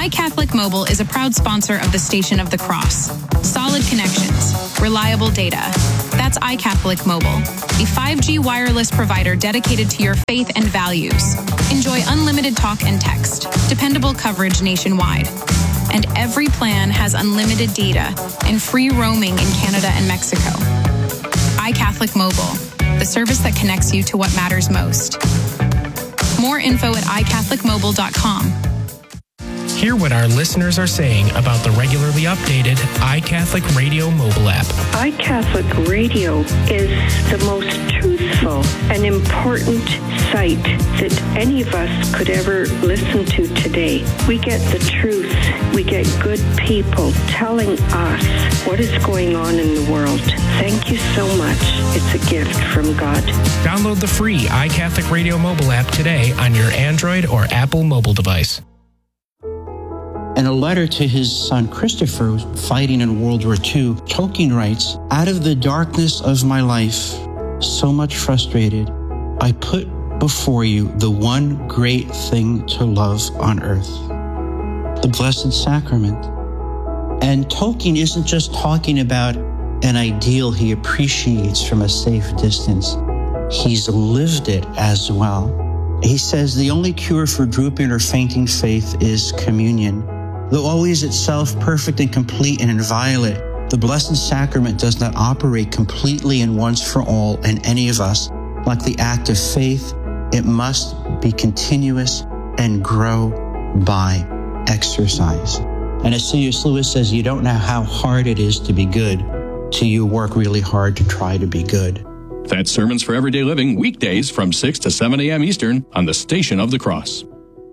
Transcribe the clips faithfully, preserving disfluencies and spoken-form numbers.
iCatholic Mobile is a proud sponsor of the Station of the Cross. Solid connections, reliable data. That's iCatholic Mobile, a five G wireless provider dedicated to your faith and values. Enjoy unlimited talk and text, dependable coverage nationwide. And every plan has unlimited data and free roaming in Canada and Mexico. iCatholic Mobile, the service that connects you to what matters most. More info at i catholic mobile dot com. Hear what our listeners are saying about the regularly updated iCatholic Radio mobile app. iCatholic Radio is the most truthful and important site that any of us could ever listen to today. We get the truth. We get good people telling us what is going on in the world. Thank you so much. It's a gift from God. Download the free iCatholic Radio mobile app today on your Android or Apple mobile device. In a letter to his son Christopher, fighting in World War Two, Tolkien writes, "Out of the darkness of my life, so much frustrated, I put before you the one great thing to love on earth, the Blessed Sacrament." And Tolkien isn't just talking about an ideal he appreciates from a safe distance. He's lived it as well. He says the only cure for drooping or fainting faith is communion. Though always itself perfect and complete and inviolate, the Blessed Sacrament does not operate completely and once for all in any of us. Like the act of faith, it must be continuous and grow by exercise. And as C S Lewis says, you don't know how hard it is to be good till you work really hard to try to be good. That's Sermons for Everyday Living, weekdays from six to seven a.m. Eastern on the Station of the Cross.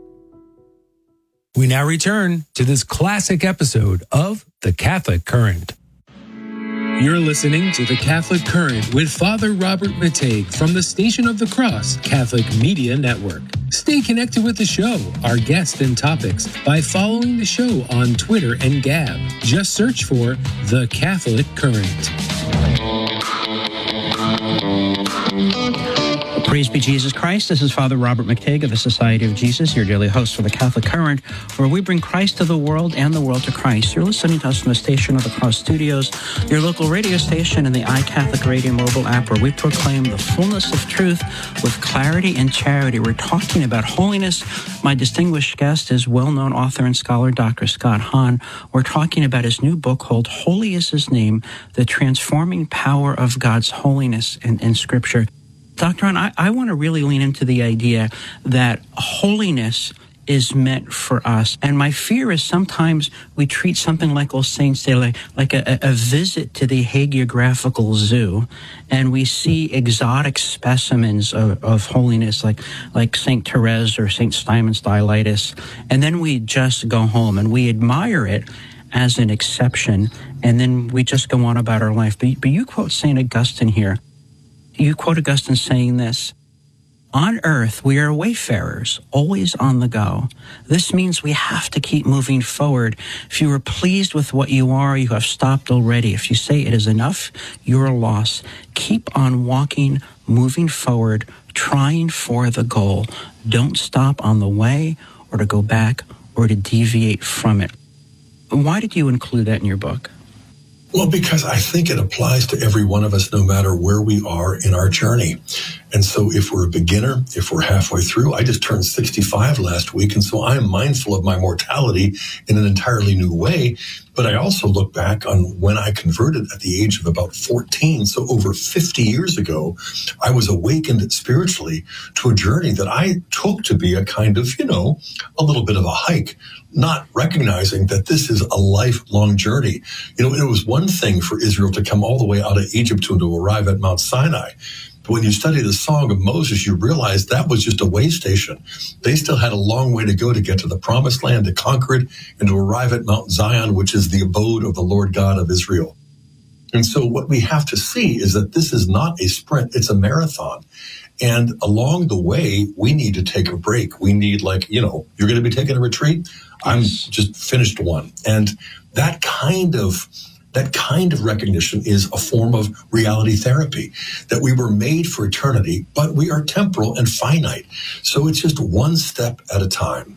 We now return to this classic episode of The Catholic Current. You're listening to The Catholic Current with Father Robert Matej from the Station of the Cross Catholic Media Network. Stay connected with the show, our guests and topics by following the show on Twitter and Gab. Just search for The Catholic Current. Praise be Jesus Christ. This is Father Robert Matej of the Society of Jesus, your daily host for the Catholic Current, where we bring Christ to the world and the world to Christ. You're listening to us from the Station of the Cross Studios, your local radio station, and the iCatholic Radio mobile app, where we proclaim the fullness of truth with clarity and charity. We're talking about holiness. My distinguished guest is well-known author and scholar, Doctor Scott Hahn. We're talking about his new book called Holy is His Name, The Transforming Power of God's Holiness in, in Scripture. Doctor Hahn, I, I want to really lean into the idea that holiness is meant for us. And my fear is sometimes we treat something like old saints say, like, like a, a visit to the hagiographical zoo, and we see exotic specimens of, of holiness, like like Saint Therese or Saint Simon Stylites, and then we just go home and we admire it as an exception, and then we just go on about our life. But, but you quote Saint Augustine here. You quote Augustine saying this, "On earth, we are wayfarers, always on the go. This means we have to keep moving forward. If you are pleased with what you are, you have stopped already. If you say it is enough, you are lost. Keep on walking, moving forward, trying for the goal. Don't stop on the way or to go back or to deviate from it." Why did you include that in your book? Well, because I think it applies to every one of us, no matter where we are in our journey. And so if we're a beginner, if we're halfway through, I just turned sixty-five last week, and so I am mindful of my mortality in an entirely new way. But I also look back on when I converted at the age of about fourteen. So over fifty years ago, I was awakened spiritually to a journey that I took to be a kind of, you know, a little bit of a hike, not recognizing that this is a lifelong journey. You know, it was one thing for Israel to come all the way out of Egypt and to arrive at Mount Sinai. But when you study the Song of Moses, you realize that was just a way station. They still had a long way to go to get to the Promised Land, to conquer it, and to arrive at Mount Zion, which is the abode of the Lord God of Israel. And so what we have to see is that this is not a sprint, it's a marathon. And along the way, we need to take a break. We need, like, you know, you're going to be taking a retreat? I'm just finished one. And that kind of That kind of recognition is a form of reality therapy, that we were made for eternity, but we are temporal and finite. So it's just one step at a time.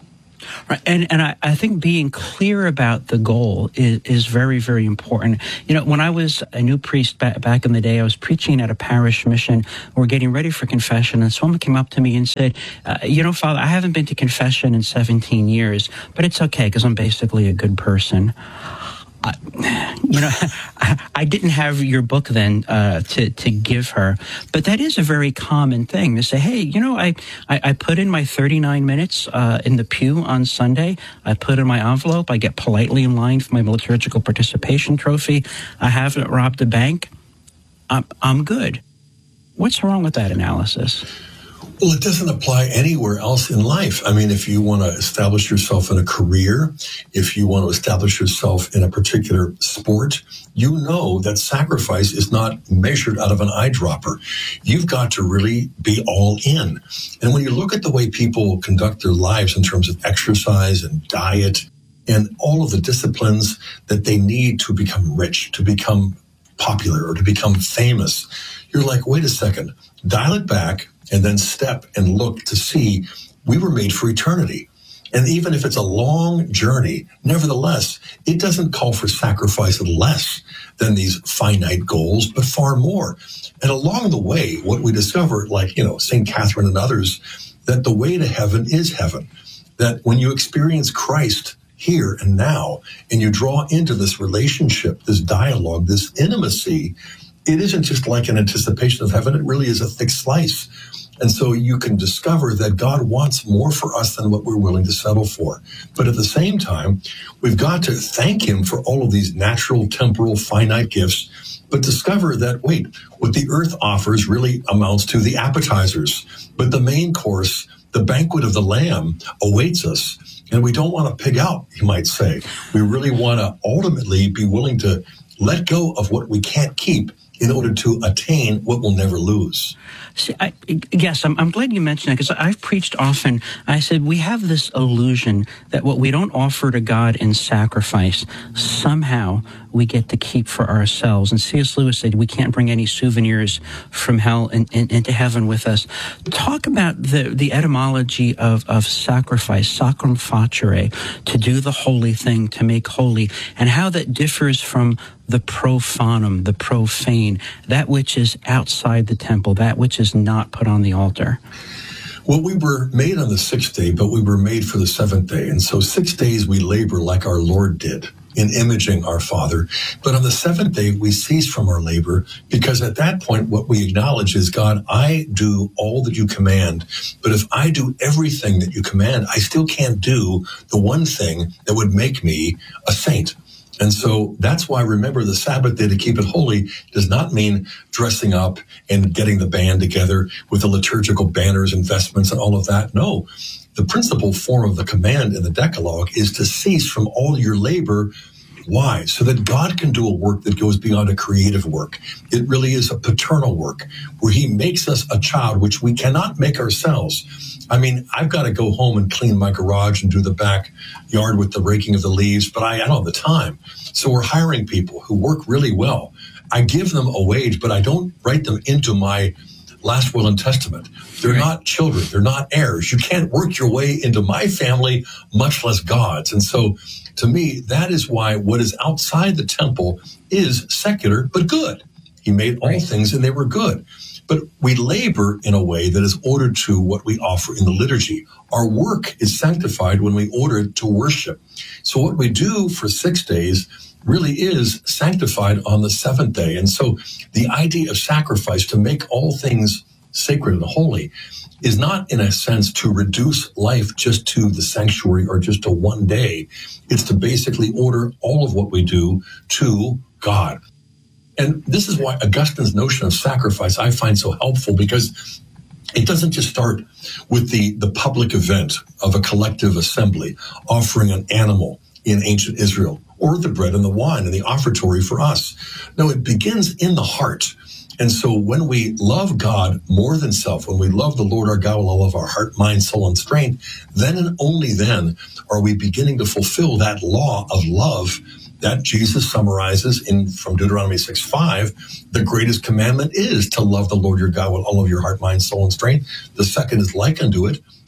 Right. And and I, I think being clear about the goal is, is very, very important. You know, when I was a new priest back, back in the day, I was preaching at a parish mission. We're getting ready for confession, and someone came up to me and said, uh, you know, Father, I haven't been to confession in seventeen years, but it's okay because I'm basically a good person. Uh, you know, I, I didn't have your book then uh, to to give her, but that is a very common thing to say. Hey, you know, I I, I put in my thirty-nine minutes uh, in the pew on Sunday. I put in my envelope. I get politely in line for my liturgical participation trophy. I haven't robbed a bank. I'm I'm good. What's wrong with that analysis? Well, it doesn't apply anywhere else in life. I mean, if you want to establish yourself in a career, if you want to establish yourself in a particular sport, you know that sacrifice is not measured out of an eyedropper. You've got to really be all in. And when you look at the way people conduct their lives in terms of exercise and diet and all of the disciplines that they need to become rich, to become popular, or to become famous, you're like, wait a second, dial it back, and then step and look to see we were made for eternity. And even if it's a long journey, nevertheless, it doesn't call for sacrifice less than these finite goals, but far more. And along the way, what we discover, like, you know, Saint Catherine and others, that the way to heaven is heaven. That when you experience Christ here and now, and you draw into this relationship, this dialogue, this intimacy, it isn't just like an anticipation of heaven. It really is a thick slice. And so you can discover that God wants more for us than what we're willing to settle for. But at the same time, we've got to thank him for all of these natural, temporal, finite gifts, but discover that, wait, what the earth offers really amounts to the appetizers. But the main course, the banquet of the Lamb, awaits us. And we don't want to pig out, you might say. We really want to ultimately be willing to let go of what we can't keep in order to attain what we'll never lose. See, I, yes, I'm, I'm glad you mentioned that, because I've preached often. I said we have this illusion that what we don't offer to God in sacrifice, somehow we get to keep for ourselves. And C S Lewis said we can't bring any souvenirs from hell in, in, into heaven with us. Talk about the, the etymology of, of sacrifice, sacrum facere, to do the holy thing, to make holy, and how that differs from the profanum, the profane, that which is outside the temple, that which is not put on the altar. Well, we were made on the sixth day, but we were made for the seventh day. And so six days we labor like our Lord did in imaging our Father. But on the seventh day, we cease from our labor, because at that point, what we acknowledge is, God, I do all that you command. But if I do everything that you command, I still can't do the one thing that would make me a saint. And so that's why, remember, the Sabbath day, to keep it holy, does not mean dressing up and getting the band together with the liturgical banners and vestments and all of that. No, the principal form of the command in the Decalogue is to cease from all your labor. Why? So that God can do a work that goes beyond a creative work. It really is a paternal work where he makes us a child, which we cannot make ourselves. I mean, I've got to go home and clean my garage and do the backyard with the raking of the leaves, but I, I don't have the time. So we're hiring people who work really well. I give them a wage, but I don't write them into my last will and testament. They're right. Not children. They're not heirs. You can't work your way into my family, much less God's. And so to me, that is why what is outside the temple is secular, but good. He made all right. things and they were good. But we labor in a way that is ordered to what we offer in the liturgy. Our work is sanctified when we order it to worship. So what we do for six days really is sanctified on the seventh day. And so the idea of sacrifice, to make all things sacred and holy, is not in a sense to reduce life just to the sanctuary or just to one day. It's to basically order all of what we do to God. And this is why Augustine's notion of sacrifice I find so helpful, because it doesn't just start with the, the public event of a collective assembly offering an animal in ancient Israel, or the bread and the wine and the offertory for us. No, it begins in the heart. And so when we love God more than self, when we love the Lord our God with all of our heart, mind, soul, and strength, then and only then are we beginning to fulfill that law of love that Jesus summarizes in from Deuteronomy six five. The greatest commandment is to love the Lord your God with all of your heart, mind, soul, and strength. The second is like unto it,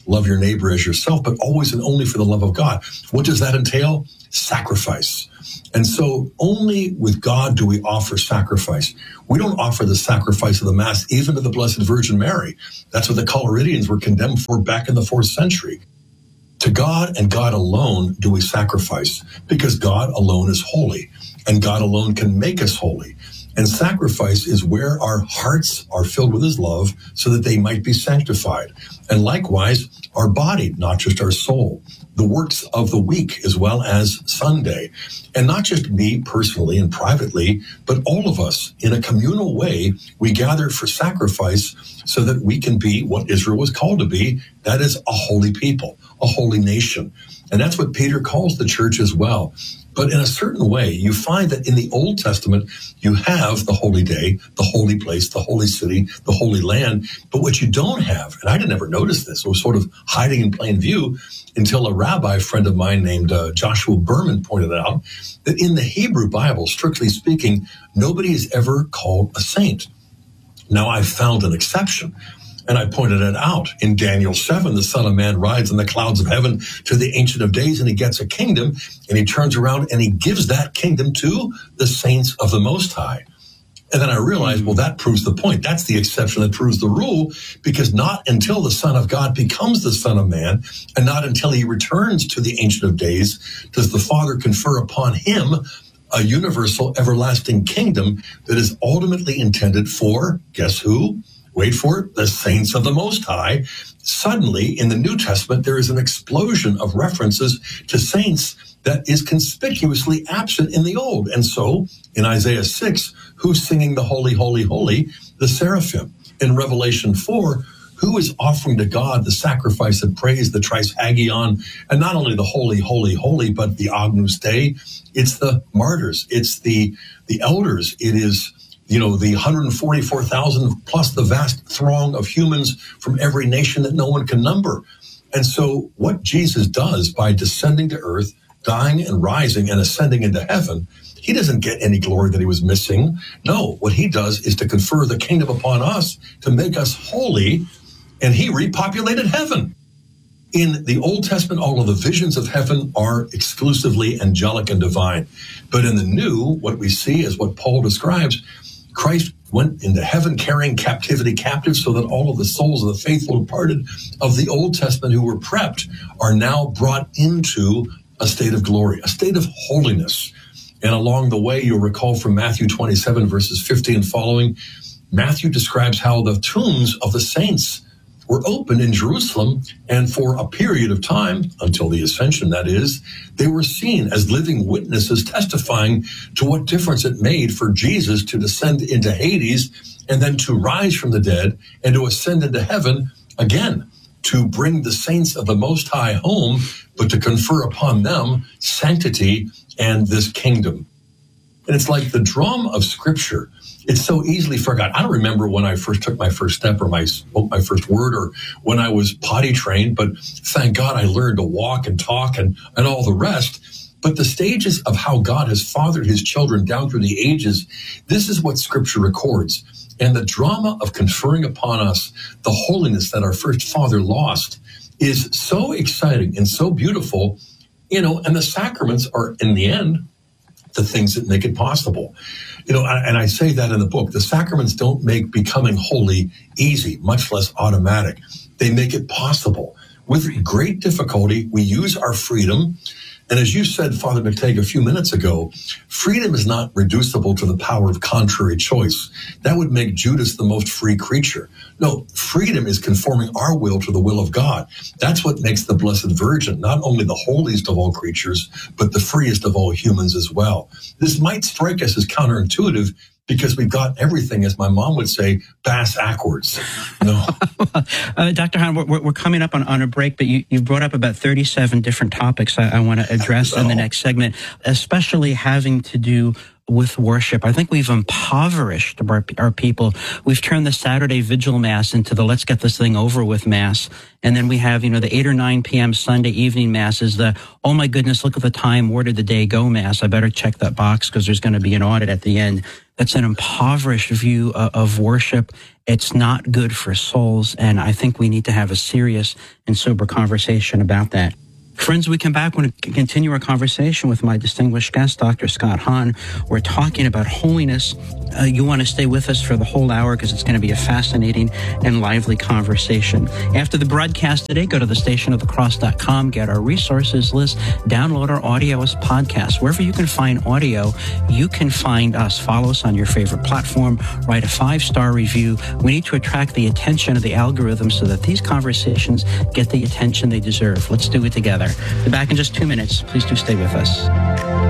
love your neighbor as yourself, but always and only for the love of God. What does that entail? Sacrifice. And so only with God do we offer sacrifice. We don't offer the sacrifice of the Mass even to the Blessed Virgin Mary. That's what the Coloridians were condemned for back in the fourth century. To God and God alone do we sacrifice, because God alone is holy, and God alone can make us holy. And sacrifice is where our hearts are filled with his love so that they might be sanctified. And likewise, our body, not just our soul, the works of the week as well as Sunday. And not just me personally and privately, but all of us in a communal way, we gather for sacrifice so that we can be what Israel was called to be. That is a holy people, a holy nation. And that's what Peter calls the church as well. But in a certain way, you find that in the Old Testament, you have the holy day, the holy place, the holy city, the holy land. But what you don't have, and I didn't ever notice this, it was sort of hiding in plain view until a rabbi friend of mine named uh, Joshua Berman pointed out that in the Hebrew Bible, strictly speaking, nobody is ever called a saint. Now, I've found an exception. And I pointed it out. In Daniel seven, the Son of Man rides in the clouds of heaven to the Ancient of Days, and he gets a kingdom, and he turns around and he gives that kingdom to the saints of the Most High. And then I realized, well, that proves the point. That's the exception that proves the rule, because not until the Son of God becomes the Son of Man, and not until he returns to the Ancient of Days, does the Father confer upon him a universal, everlasting kingdom that is ultimately intended for, guess who? Wait for it, the saints of the Most High. Suddenly, in the New Testament, there is an explosion of references to saints that is conspicuously absent in the Old. And so, in Isaiah six, who's singing the Holy, Holy, Holy? The seraphim. In Revelation four, who is offering to God the sacrifice of praise, the Trisagion, and not only the Holy, Holy, Holy, but the Agnus Dei? It's the martyrs. It's the, the elders. It is, you know, the one hundred forty-four thousand plus the vast throng of humans from every nation that no one can number. And so what Jesus does by descending to earth, dying and rising and ascending into heaven, he doesn't get any glory that he was missing. No, what he does is to confer the kingdom upon us, to make us holy, and he repopulated heaven. In the Old Testament, all of the visions of heaven are exclusively angelic and divine. But in the New, what we see is what Paul describes. Christ went into heaven carrying captivity captive so that all of the souls of the faithful departed of the Old Testament who were prepped are now brought into a state of glory, a state of holiness. And along the way, you'll recall from Matthew twenty-seven, verses fifty and following, Matthew describes how the tombs of the saints were opened in Jerusalem, and for a period of time, until the ascension, that is, they were seen as living witnesses testifying to what difference it made for Jesus to descend into Hades and then to rise from the dead and to ascend into heaven again, to bring the saints of the Most High home, but to confer upon them sanctity and this kingdom. And it's like the drama of Scripture. It's so easily forgotten. I don't remember when I first took my first step or my spoke my first word or when I was potty trained, but thank God I learned to walk and talk and, and all the rest. But the stages of how God has fathered his children down through the ages, this is what Scripture records. And the drama of conferring upon us the holiness that our first father lost is so exciting and so beautiful, you know, and the sacraments are, in the end, the things that make it possible. You know, and I say that in the book, the sacraments don't make becoming holy easy, much less automatic. They make it possible. With great difficulty, we use our freedom. And as you said, Father McTague, a few minutes ago, freedom is not reducible to the power of contrary choice. That would make Judas the most free creature. No, freedom is conforming our will to the will of God. That's what makes the Blessed Virgin not only the holiest of all creatures, but the freest of all humans as well. This might strike us as counterintuitive because we've got everything, as my mom would say, bass backwards. No. uh, Doctor Hahn, we're, we're coming up on, on a break, but you, you brought up about thirty-seven different topics I, I want to address oh. in the next segment, especially having to do with worship. I think we've impoverished our, our people. We've turned the Saturday Vigil Mass into the let's get this thing over with Mass. And then we have, you know, the eight or nine p.m. Sunday evening Mass is the, oh my goodness, look at the time, where did the day go Mass? I better check that box because there's going to be an audit at the end. That's an impoverished view of, of worship. It's not good for souls. And I think we need to have a serious and sober conversation about that. Friends, we come back. We're going to continue our conversation with my distinguished guest, Doctor Scott Hahn. We're talking about holiness. Uh, you want to stay with us for the whole hour because it's going to be a fascinating and lively conversation. After the broadcast today, go to the station of the cross dot com, get our resources list, download our audio as podcasts. Wherever you can find audio, you can find us. Follow us on your favorite platform. Write a five-star review. We need to attract the attention of the algorithm so that these conversations get the attention they deserve. Let's do it together. Be back in just two minutes. Please do stay with us.